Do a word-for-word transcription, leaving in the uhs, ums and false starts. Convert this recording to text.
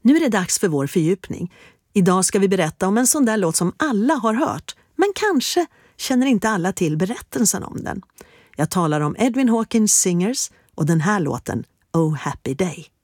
Nu är det dags för vår fördjupning. Idag ska vi berätta om en sån där låt som alla har hört, men kanske känner inte alla till berättelsen om den. Jag talar om Edwin Hawkins Singers och den här låten Oh Happy Day.